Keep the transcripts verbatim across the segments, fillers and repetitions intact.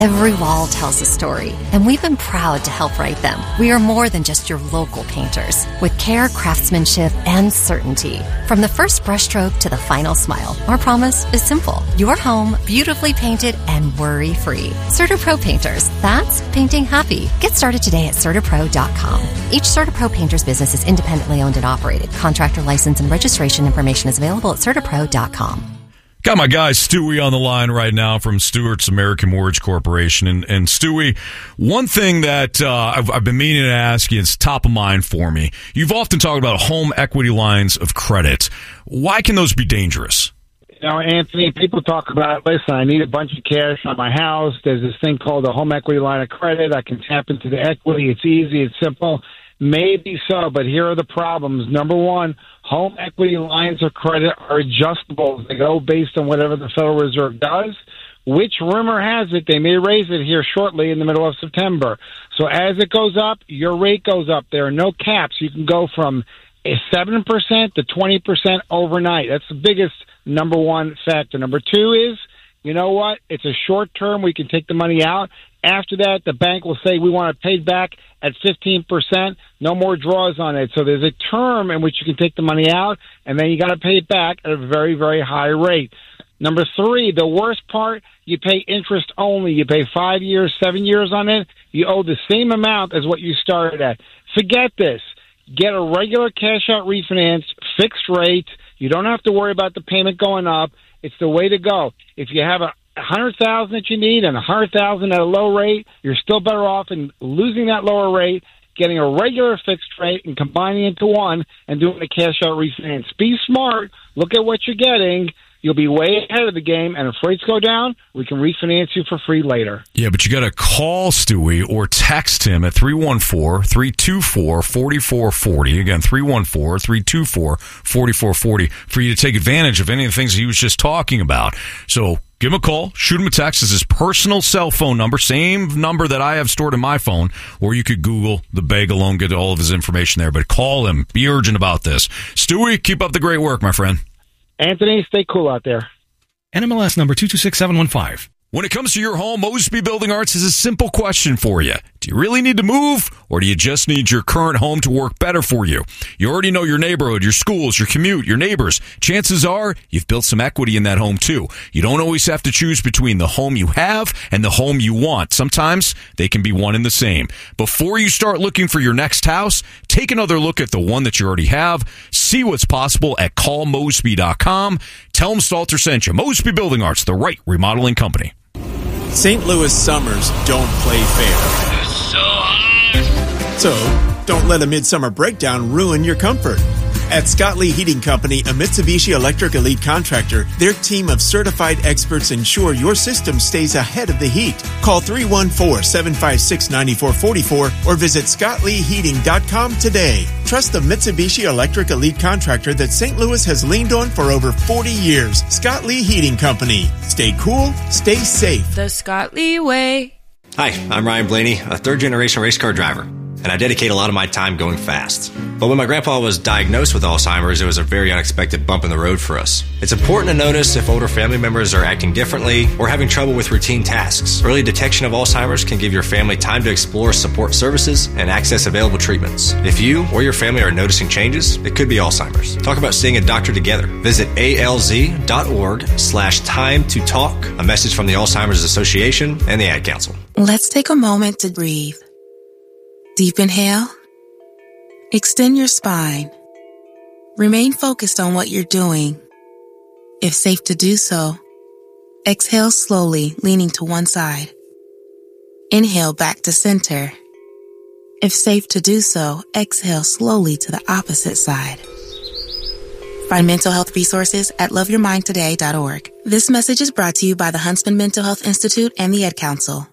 Every wall tells a story, and we've been proud to help write them. We are more than just your local painters, with care, craftsmanship, and certainty. From the first brushstroke to the final smile, our promise is simple. Your home, beautifully painted and worry-free. CertaPro Painters, that's painting happy. Get started today at Certa Pro dot com. Each CertaPro Painters business is independently owned and operated. Contractor license and registration information is available at Certa Pro dot com. Got my guy Stewie on the line right now from Stewart's American Mortgage Corporation. And, and Stewie, one thing that uh, I've, I've been meaning to ask you, it's top of mind for me. You've often talked about home equity lines of credit. Why can those be dangerous? You know, Anthony, people talk about, listen, I need a bunch of cash on my house. There's this thing called a home equity line of credit. I can tap into the equity. It's easy. It's simple. Maybe so, but here are the problems. Number one, home equity lines of credit are adjustable. They go based on whatever the Federal Reserve does, which rumor has it they may raise it here shortly in the middle of September. So as it goes up, your rate goes up. There are no caps. You can go from seven percent to twenty percent overnight. That's the biggest number one factor. Number two is, you know what? It's a short term. We can take the money out. After that, the bank will say we want it paid back at fifteen percent, no more draws on it. So there's a term in which you can take the money out, and then you got to pay it back at a very, very high rate. Number three, the worst part, you pay interest only. You pay five years, seven years on it. You owe the same amount as what you started at. Forget this. Get a regular cash-out refinance, fixed rate. You don't have to worry about the payment going up. It's the way to go. If you have a one hundred thousand dollars that you need and one hundred thousand dollars at a low rate, you're still better off in losing that lower rate, getting a regular fixed rate and combining it into one and doing a cash-out refinance. Be smart. Look at what you're getting. You'll be way ahead of the game, and if rates go down, we can refinance you for free later. Yeah, but you got to call Stewie or text him at three one four, three two four, four four four zero. Again, three one four, three two four, four four four zero for you to take advantage of any of the things he was just talking about. So give him a call, shoot him a text. It's his personal cell phone number, same number that I have stored in my phone, or you could Google the Bagel Loan, get all of his information there. But call him. Be urgent about this. Stewie, keep up the great work, my friend. Anthony, stay cool out there. N M L S number two two six seven one five. When it comes to your home, Mosby Building Arts has a simple question for you. Do you really need to move, or do you just need your current home to work better for you? You already know your neighborhood, your schools, your commute, your neighbors. Chances are you've built some equity in that home, too. You don't always have to choose between the home you have and the home you want. Sometimes they can be one and the same. Before you start looking for your next house, take another look at the one that you already have. See what's possible at call mosby dot com. Tell them Stalter sent you. Mosby Building Arts, the right remodeling company. Saint Louis summers don't play fair. So hot. So, don't let a midsummer breakdown ruin your comfort. At Scott Lee Heating Company, a Mitsubishi Electric Elite contractor, their team of certified experts ensure your system stays ahead of the heat. Call three one four, seven five six, nine four four four or visit scott lee heating dot com today. Trust the Mitsubishi Electric Elite contractor that Saint Louis has leaned on for over forty years. Scott Lee Heating Company. Stay cool, stay safe. The Scott Lee way. Hi, I'm Ryan Blaney, a third-generation race car driver, and I dedicate a lot of my time going fast. But when my grandpa was diagnosed with Alzheimer's, it was a very unexpected bump in the road for us. It's important to notice if older family members are acting differently or having trouble with routine tasks. Early detection of Alzheimer's can give your family time to explore support services and access available treatments. If you or your family are noticing changes, it could be Alzheimer's. Talk about seeing a doctor together. Visit alz.org slash time to talk. A message from the Alzheimer's Association and the Ad Council. Let's take a moment to breathe. Deep inhale. Extend your spine. Remain focused on what you're doing. If safe to do so, exhale slowly, leaning to one side. Inhale back to center. If safe to do so, exhale slowly to the opposite side. Find mental health resources at love your mind today dot org. This message is brought to you by the Huntsman Mental Health Institute and the Ad Council.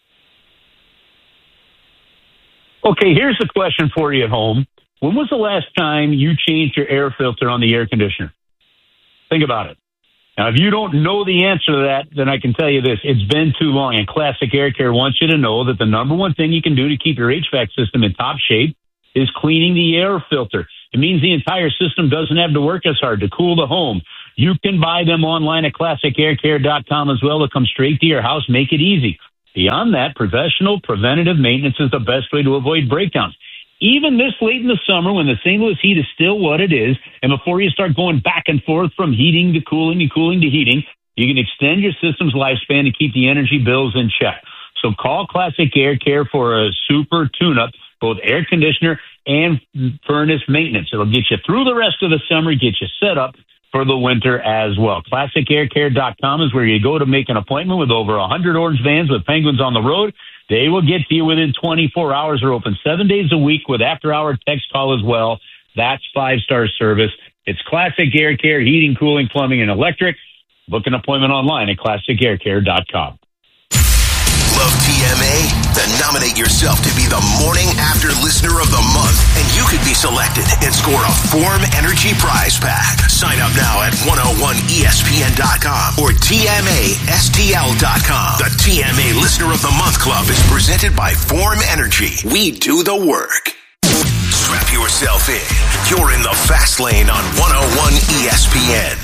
Okay, here's a question for you at home. When was the last time you changed your air filter on the air conditioner? Think about it. Now, if you don't know the answer to that, then I can tell you this. It's been too long, and Classic Air Care wants you to know that the number one thing you can do to keep your H V A C system in top shape is cleaning the air filter. It means the entire system doesn't have to work as hard to cool the home. You can buy them online at classic air care dot com as well. They'll come straight to your house, make it easy. Beyond that, professional preventative maintenance is the best way to avoid breakdowns. Even this late in the summer when the Saint Louis heat is still what it is, and before you start going back and forth from heating to cooling to cooling to heating, you can extend your system's lifespan to keep the energy bills in check. So call Classic Air Care for a super tune-up, both air conditioner and furnace maintenance. It'll get you through the rest of the summer, get you set up for the winter as well. classic air care dot com is where you go to make an appointment with over one hundred orange vans with Penguins on the road. They will get to you within twenty-four hours. They're open seven days a week with after-hour text call as well. That's five-star service. It's Classic Air Care, heating, cooling, plumbing, and electric. Book an appointment online at classic air care dot com. Love T M A? Then nominate yourself to be the Morning After Listener of the Month, and you could be selected and score a Form Energy prize pack. Sign up now at one oh one E S P N dot com or T M A S T L dot com. The T M A Listener of the Month Club is presented by Form Energy. We do the work. Strap yourself in. You're in the fast lane on one oh one E S P N.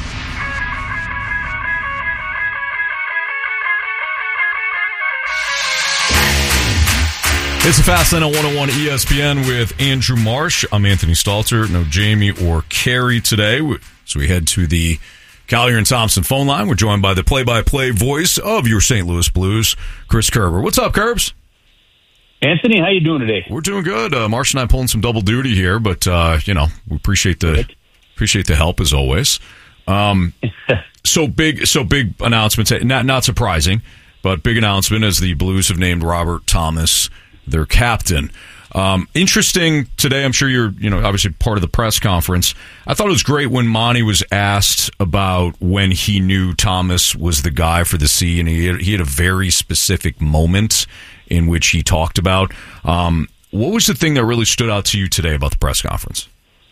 It's a Fast Lane on one oh one E S P N with Andrew Marsh. I'm Anthony Stalter. No Jamie or Carrie today. So we head to the Collier and Thompson phone line. We're joined by the play-by-play voice of your Saint Louis Blues, Chris Kerber. What's up, Kerbs? Anthony, how you doing today? We're doing good. Uh, Marsh and I pulling some double duty here, but uh, you know we appreciate the appreciate the help as always. Um, so big, so big announcement. Not not surprising, but big announcement as the Blues have named Robert Thomas their captain. Um, interesting today. I'm sure you're, you know, obviously part of the press conference. I thought it was great when Monty was asked about when he knew Thomas was the guy for the C, and he had, he had a very specific moment in which he talked about. Um, what was the thing that really stood out to you today about the press conference?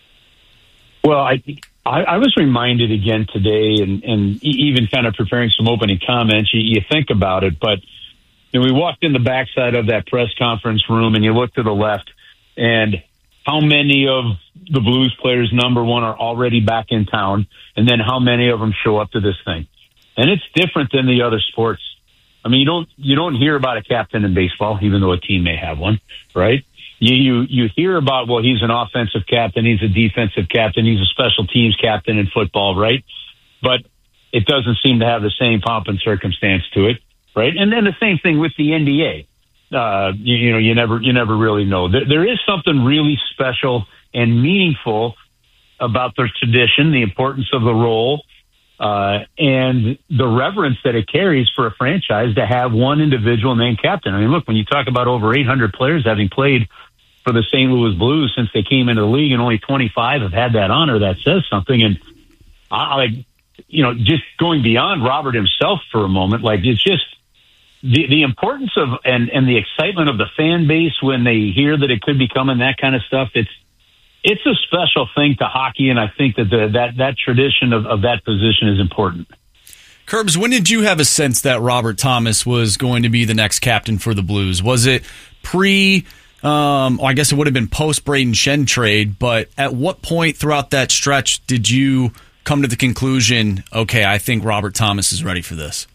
Well, I I, I was reminded again today, and, and even kind of preparing some opening comments. You, you think about it, but. And we walked in the backside of that press conference room, and you look to the left, and how many of the Blues players, number one, are already back in town, and then how many of them show up to this thing. And it's different than the other sports. I mean, you don't you don't hear about a captain in baseball, even though a team may have one, right? You you you hear about, well, he's an offensive captain, he's a defensive captain, he's a special teams captain in football, right? But it doesn't seem to have the same pomp and circumstance to it. Right, and then the same thing with the N B A. Uh, you, you know, you never, you never really know. There, there is something really special and meaningful about their tradition, the importance of the role, uh, and the reverence that it carries for a franchise to have one individual named captain. I mean, look, when you talk about over eight hundred players having played for the Saint Louis Blues since they came into the league, and only twenty-five have had that honor, that says something. And I, like, you know, just going beyond Robert himself for a moment, like it's just. The the importance of and, and the excitement of the fan base when they hear that it could be coming, that kind of stuff, it's it's a special thing to hockey, and I think that the, that, that tradition of, of that position is important. Kerbs, when did you have a sense that Robert Thomas was going to be the next captain for the Blues? Was it pre, um, I guess it would have been post-Braden Shen trade, but at what point throughout that stretch did you come to the conclusion, okay, I think Robert Thomas is ready for this?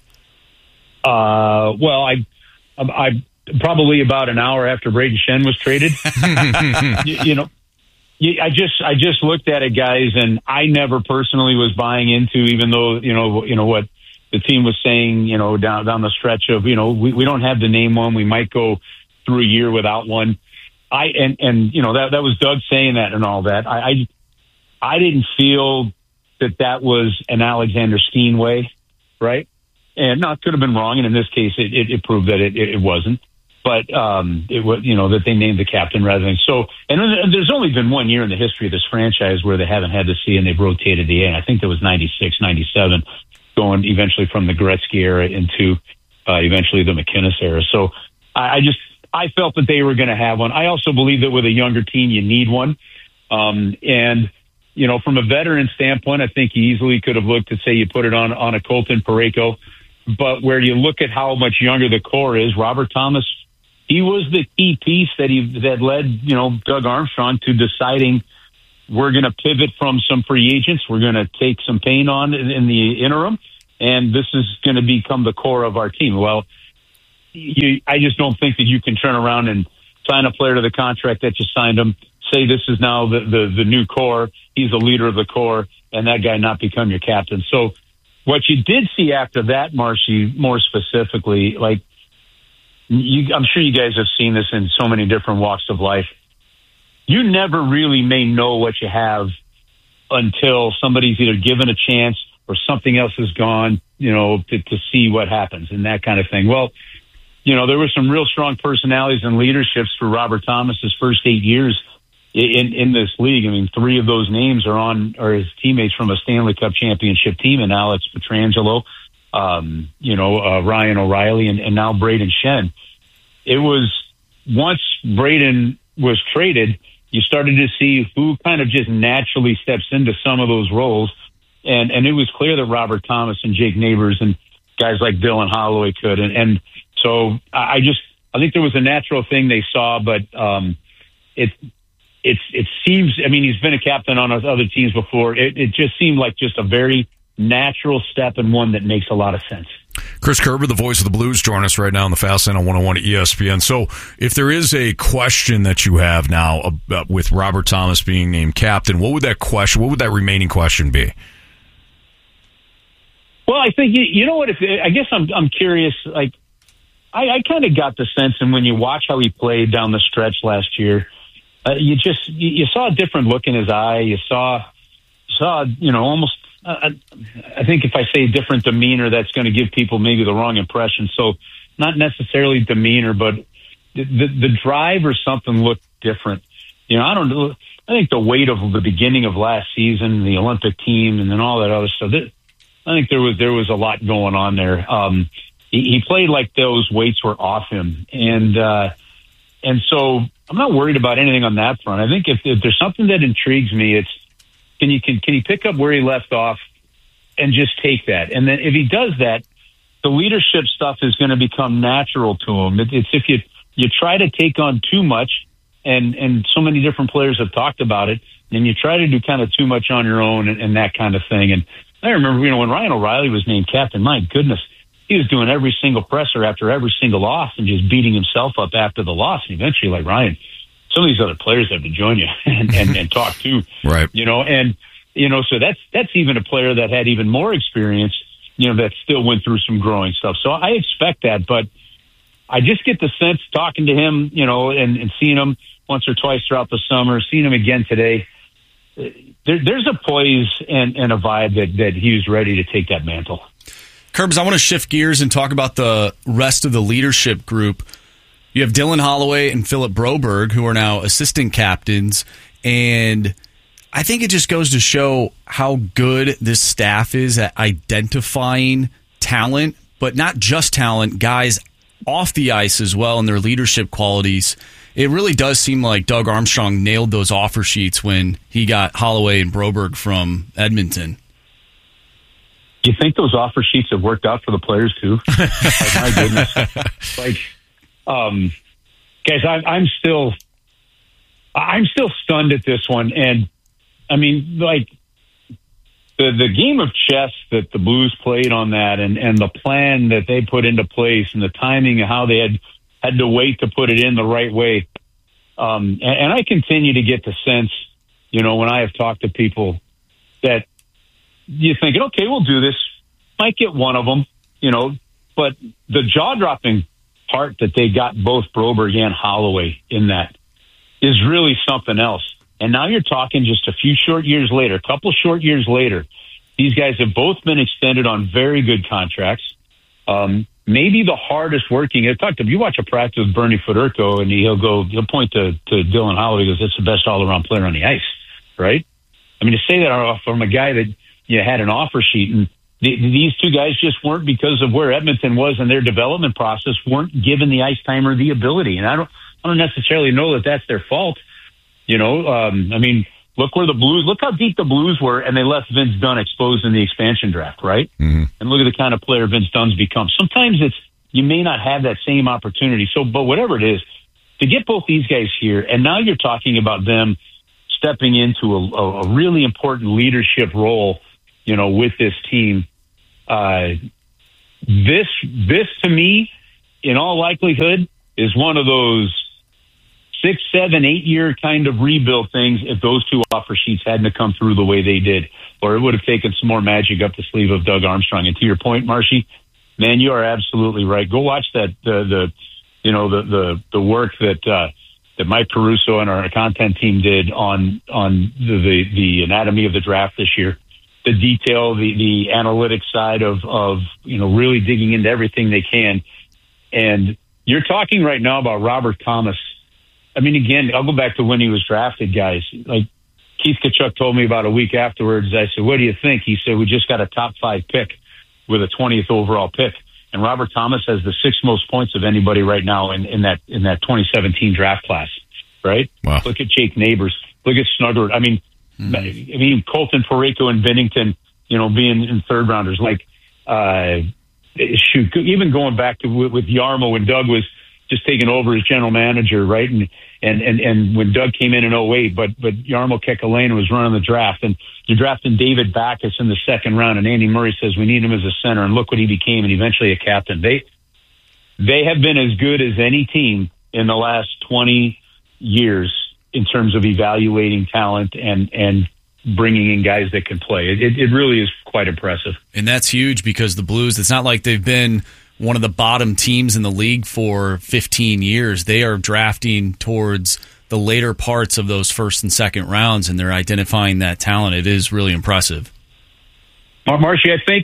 Uh, well, I, I probably about an hour after Braden Shen was traded. you, you know, you, I just, I just looked at it, guys, and I never personally was buying into, even though you know, you know what the team was saying, you know, down down the stretch of, you know, we, we don't have to name one, we might go through a year without one. I and and you know that that was Doug saying that and all that. I, I, I didn't feel that that was an Alexander Steen way, right? And no, it could have been wrong, and in this case, it, it, it proved that it, it wasn't. But um, it was, you know, that they named the captain rather than so. And, and there's only been one year in the history of this franchise where they haven't had the C, and they've rotated the A. And I think that was ninety-six, ninety-seven, going eventually from the Gretzky era into uh, eventually the McInnes era. So I, I just I felt that they were going to have one. I also believe that with a younger team, you need one. Um, and you know, from a veteran standpoint, I think you easily could have looked at, say, you put it on on a Colton Parayko. But where you look at how much younger the core is, Robert Thomas, he was the key piece that he that led, you know, Doug Armstrong to deciding we're going to pivot from some free agents, we're going to take some pain on in, in the interim, and this is going to become the core of our team. Well, you, I just don't think that you can turn around and sign a player to the contract that you signed him, say this is now the, the, the new core, he's the leader of the core, and that guy not become your captain. So what you did see after that, Marshy, more specifically, like, you, I'm sure you guys have seen this in so many different walks of life. You never really may know what you have until somebody's either given a chance or something else has gone, you know, to, to see what happens and that kind of thing. Well, you know, there were some real strong personalities and leaderships for Robert Thomas's first eight years in, in this league. I mean, three of those names are on, are his teammates from a Stanley Cup championship team, and Alex Pietrangelo, um, you know, uh, Ryan O'Reilly, and, and now Braden Shen. It was, once Braden was traded, you started to see who kind of just naturally steps into some of those roles. And, and it was clear that Robert Thomas and Jake Neighbors and guys like Dylan Holloway could. And, and so I just, I think there was a natural thing they saw, but um, it, it's, it seems, I mean, he's been a captain on other teams before. It, it just seemed like just a very natural step and one that makes a lot of sense. Chris Kerber, the voice of the Blues, join us right now on the Fast Lane on one oh one E S P N. So if there is a question that you have now about, with Robert Thomas being named captain, what would that question, what would that remaining question be? Well, I think, you, you know what, if I guess I'm I'm curious, like, I, I kind of got the sense, and when you watch how he played down the stretch last year, uh, you just, you, you saw a different look in his eye. You saw, saw, you know, almost, Uh, I think if I say different demeanor, that's going to give people maybe the wrong impression. So not necessarily demeanor, but the, the, the drive or something looked different. You know, I don't know. I think the weight of the beginning of last season, the Olympic team, and then all that other stuff, that, I think there was, there was a lot going on there. Um, he, he played like those weights were off him. And, uh, and so I'm not worried about anything on that front. I think if, if there's something that intrigues me, it's, Can you can, can he pick up where he left off and just take that? And then if he does that, the leadership stuff is going to become natural to him. It, it's if you you try to take on too much, and and so many different players have talked about it, and you try to do kind of too much on your own and, and that kind of thing. And I remember, you know, when Ryan O'Reilly was named captain, my goodness, he was doing every single presser after every single loss and just beating himself up after the loss. And eventually, like, Ryan, some of these other players have to join you and, and, and talk too, right? You know, and you know, so that's that's even a player that had even more experience, you know, that still went through some growing stuff. So I expect that, but I just get the sense talking to him, you know, and, and seeing him once or twice throughout the summer, seeing him again today. There, there's a poise and, and a vibe that that he was ready to take that mantle. Curbs, I want to shift gears and talk about the rest of the leadership group. You have Dylan Holloway and Philip Broberg, who are now assistant captains, and I think it just goes to show how good this staff is at identifying talent, but not just talent, guys off the ice as well, and their leadership qualities. It really does seem like Doug Armstrong nailed those offer sheets when he got Holloway and Broberg from Edmonton. Do you think those offer sheets have worked out for the players too? Like, my goodness. Like, Um, guys, I, I'm still, I'm still stunned at this one. And I mean, like the, the game of chess that the Blues played on that and, and the plan that they put into place and the timing of how they had, had to wait to put it in the right way. Um, and, and I continue to get the sense, you know, when I have talked to people that you're thinking, okay, we'll do this. Might get one of them, you know, but the jaw dropping part that they got both Broberg and Holloway in that is really something else. And now you're talking just a few short years later, a couple short years later, these guys have both been extended on very good contracts. Um, maybe the hardest working, I talked to you watch a practice with Bernie Federko and he'll go, he'll point to, to Dylan Holloway because that's the best all around player on the ice. Right. I mean, to say that from a guy that you know, had an offer sheet and these two guys just weren't, because of where Edmonton was in their development process, weren't given the ice time or the ability. And I don't, I don't necessarily know that that's their fault. You know, um, I mean, look where the Blues, look how deep the Blues were, and they left Vince Dunn exposed in the expansion draft, right? Mm-hmm. And look at the kind of player Vince Dunn's become. Sometimes it's, you may not have that same opportunity. So, but whatever it is, to get both these guys here, and now you're talking about them stepping into a, a really important leadership role, you know, with this team. Uh, this, this to me in all likelihood, is one of those six, seven, eight-year kind of rebuild things if those two offer sheets hadn't come through the way they did, or it would have taken some more magic up the sleeve of Doug Armstrong. And to your point, Marshy, man, you are absolutely right. Go watch that, the, the you know, the, the, the work that, uh, that Mike Caruso and our content team did on, on the, the, the anatomy of the draft this year, the detail, the, the analytics side of, of, you know, really digging into everything they can. And you're talking right now about Robert Thomas. I mean, again, I'll go back to when he was drafted, guys. Like Keith Tkachuk told me about a week afterwards. I said, what do you think? He said, we just got a top five pick with a twentieth overall pick. And Robert Thomas has the sixth most points of anybody right now in, in that in that twenty seventeen draft class, right? Wow. Look at Jake Neighbors. Look at Snuggerud. I mean, mm-hmm. I mean, Colton Parayko and Bennington, you know, being in third rounders. Like, uh, shoot, even going back to with, with Yarmo when Doug was just taking over as general manager, right? And and and, and when Doug came in in oh eight, but but Jarmo Kekalainen was running the draft, and you're drafting David Backes in the second round, and Andy Murray says we need him as a center, and look what he became, and eventually a captain. They they have been as good as any team in the last twenty years in terms of evaluating talent and and bringing in guys that can play. It, it, it really is quite impressive. And that's huge because the Blues, it's not like they've been one of the bottom teams in the league for fifteen years. They are drafting towards the later parts of those first and second rounds, and they're identifying that talent. It is really impressive. Marshy, I think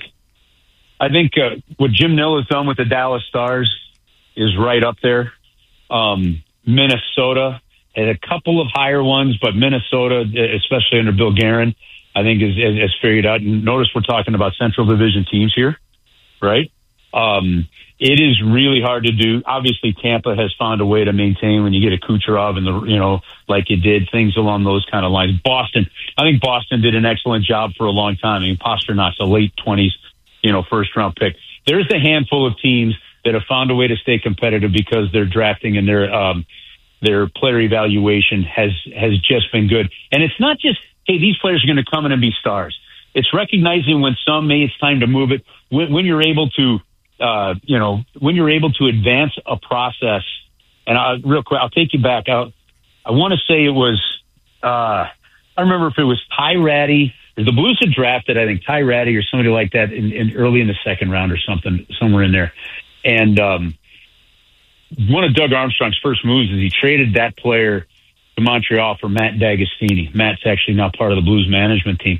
I think uh, what Jim Nill has done with the Dallas Stars is right up there. Um, Minnesota had a couple of higher ones, but Minnesota, especially under Bill Guerin, I think has, has figured out. And notice we're talking about Central Division teams here, right? Um, it is really hard to do. Obviously, Tampa has found a way to maintain when you get a Kucherov and the, you know, like you did, things along those kind of lines. Boston, I think Boston did an excellent job for a long time. I mean, Pasternak's a late twenties, you know, first round pick. There's a handful of teams that have found a way to stay competitive because their drafting and their, um, their player evaluation has, has just been good. And it's not just, hey, these players are going to come in and be stars. It's recognizing when some may, it's time to move it. When, when you're able to, Uh, you know, when you're able to advance a process, and I, real quick, I'll take you back out. I want to say it was, uh, I remember if it was Ty Ratty, the Blues had drafted, I think, Ty Ratty or somebody like that in, in early in the second round or something, somewhere in there. And um, one of Doug Armstrong's first moves is he traded that player to Montreal for Matt D'Agostini. Matt's actually now part of the Blues management team.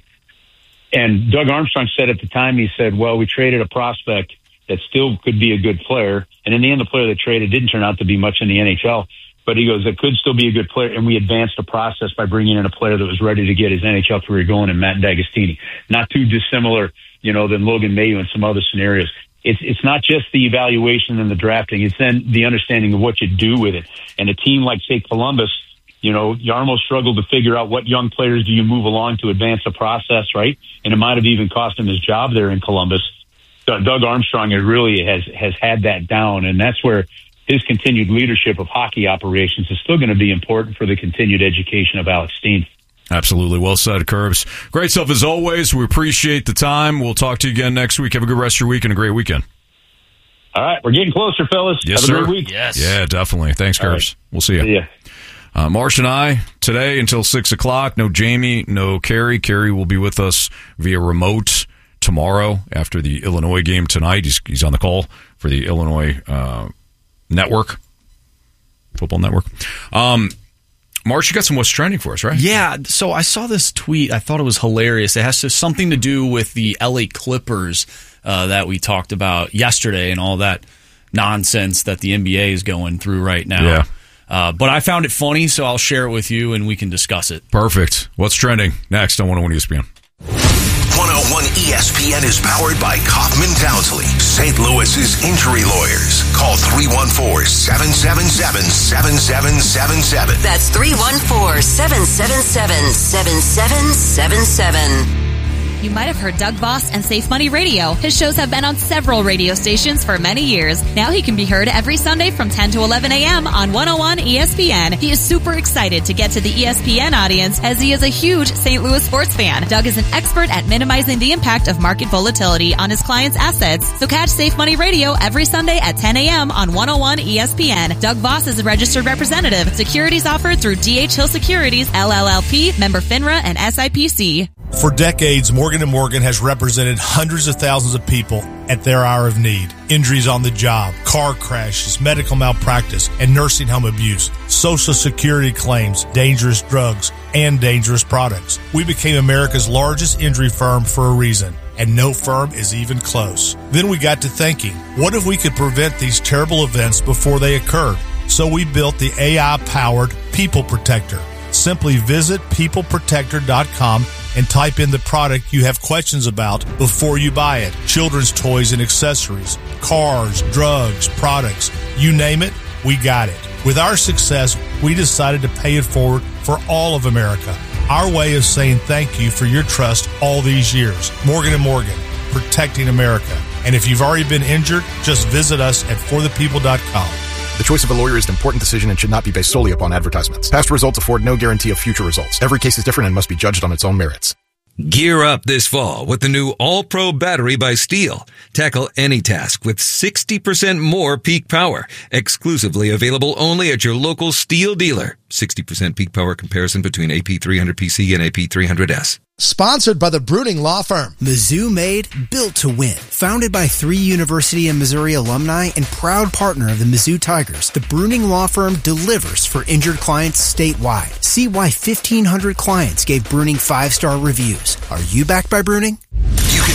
And Doug Armstrong said at the time, he said, well, we traded a prospect that still could be a good player. And in the end, the player that traded didn't turn out to be much in the N H L. But he goes, it could still be a good player. And we advanced the process by bringing in a player that was ready to get his N H L career going in Matt D'Agostini. Not too dissimilar, you know, than Logan Mayo in some other scenarios. It's it's not just the evaluation and the drafting. It's then the understanding of what you do with it. And a team like, say, Columbus, you know, Jarmo struggled to figure out what young players do you move along to advance the process, right? And it might have even cost him his job there in Columbus. Doug Armstrong really has, has had that down, and that's where his continued leadership of hockey operations is still going to be important for the continued education of Alex Steen. Absolutely. Well said, Curbs. Great stuff as always. We appreciate the time. We'll talk to you again next week. Have a good rest of your week and a great weekend. All right. We're getting closer, fellas. Yes, Have a sir. great week. Yes. Yeah, definitely. Thanks, Curbs. Right. We'll see you. See ya. Uh, Marsh and I, today until six o'clock. No Jamie, no Carrie. Carrie will be with us via remote tomorrow after the Illinois game tonight. He's, he's on the call for the Illinois uh, network, football network. Um, March, you got some What's Trending for us, right? Yeah, so I saw this tweet. I thought it was hilarious. It has to, something to do with the L A Clippers uh, that we talked about yesterday and all that nonsense that the N B A is going through right now. Yeah. Uh, but I found it funny, so I'll share it with you and we can discuss it. Perfect. What's Trending next on one oh one E S P N? one oh one E S P N is powered by Kaufman Townsley, Saint Louis's injury lawyers. Call three one four, seven seven seven, seven seven seven seven. That's three one four, seven seven seven, seven seven seven seven. You might have heard Doug Voss and Safe Money Radio. His shows have been on several radio stations for many years. Now he can be heard every Sunday from ten to eleven a.m. on one oh one E S P N. He is super excited to get to the E S P N audience as he is a huge Saint Louis sports fan. Doug is an expert at minimizing the impact of market volatility on his clients' assets. So catch Safe Money Radio every Sunday at ten a.m. on one oh one E S P N. Doug Voss is a registered representative. Securities offered through D H Hill Securities, L L L P, member FINRA, and S I P C. For decades, Morgan and Morgan has represented hundreds of thousands of people at their hour of need. Injuries on the job, car crashes, medical malpractice, and nursing home abuse, Social Security claims, dangerous drugs, and dangerous products. We became America's largest injury firm for a reason, and no firm is even close. Then we got to thinking, what if we could prevent these terrible events before they occurred? So we built the A I-powered People Protector. Simply visit people protector dot com and type in the product you have questions about before you buy it. Children's toys and accessories, cars, drugs, products, you name it, we got it. With our success, we decided to pay it forward for all of America. Our way of saying thank you for your trust all these years. Morgan and Morgan, protecting America. And if you've already been injured, just visit us at for the people dot com. The choice of a lawyer is an important decision and should not be based solely upon advertisements. Past results afford no guarantee of future results. Every case is different and must be judged on its own merits. Gear up this fall with the new All-Pro battery by Steel. Tackle any task with sixty percent more peak power. Exclusively available only at your local Steel dealer. sixty percent peak power comparison between A P three hundred P C and A P three hundred S. Sponsored by the Bruning Law Firm. Mizzou made, built to win. Founded by three University of Missouri alumni and proud partner of the Mizzou Tigers, the Bruning Law Firm delivers for injured clients statewide. See why fifteen hundred clients gave Bruning five-star reviews. Are you backed by Bruning?